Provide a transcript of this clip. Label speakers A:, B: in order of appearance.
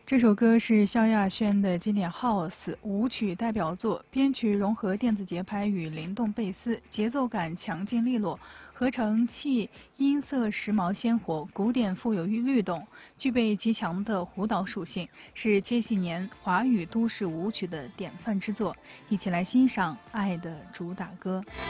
A: 这首歌是萧亚轩的经典 House 舞曲代表作，编曲融合电子节拍与灵动贝斯，节奏感强劲利落，合成器音色时髦鲜活，古典富有律动，具备极强的舞蹈属性，是千禧年华语都市舞曲的典范之作。一起来欣赏《爱的主打歌》。